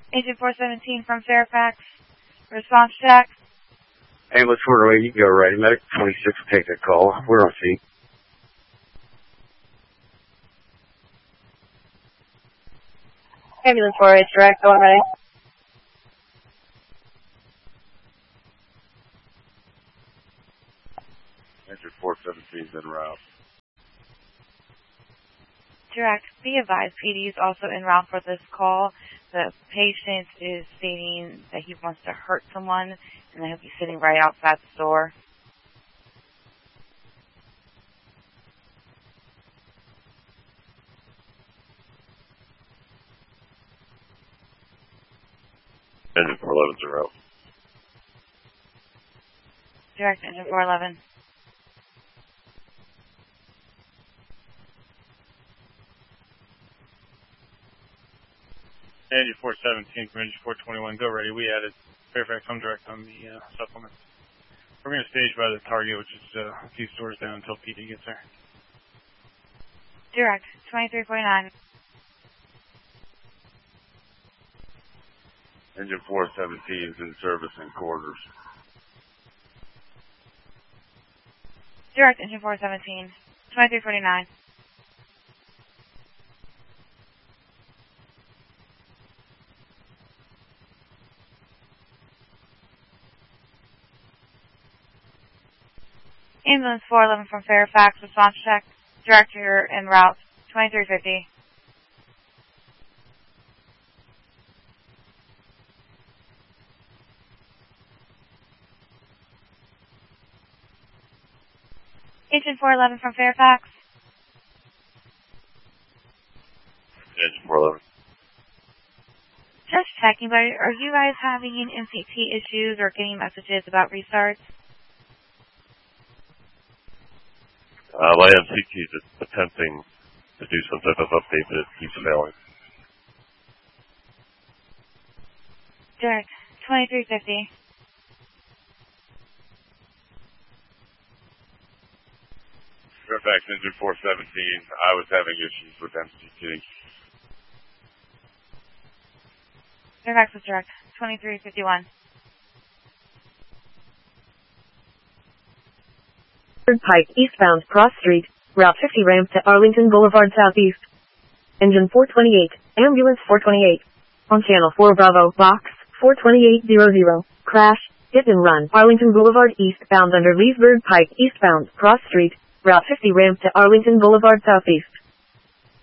Agent 417 from Fairfax. Response check. Ambulance 408, you go ready. Medic 26 will take that call. We're on scene. Ambulance 408 direct, going ready. Engine 417 is en route. Direct, be advised, PD is also en route for this call. The patient is stating that he wants to hurt someone, and that he'll be sitting right outside the store. Engine 411 is en route. Direct, Engine 411. Engine 417 from Engine 421, go ready. We added Fairfax Home Direct on the supplement. We're going to stage by the target, which is a few stores down until PD gets there. Direct, 2349. Engine 417 is in service in quarters. Direct, Engine 417, 2349. Ambulance 411 from Fairfax, response check. Director en route, 2350. Agent 411 from Fairfax. Engine 411. Just checking, but are you guys having any MCT issues or getting messages about restarts? My MCT is attempting to do some type of update, but it keeps failing. Direct, 2350. Fairfax Engine 417, I was having issues with MCT. Fairfax is direct, 2351. Pike, eastbound, Cross Street, Route 50 ramp to Arlington Boulevard Southeast. Engine 428, Ambulance 428. On Channel 4 Bravo, Box 42800. Crash, hit and run, Arlington Boulevard eastbound under Leesburg Pike, eastbound, Cross Street, Route 50 ramp to Arlington Boulevard Southeast.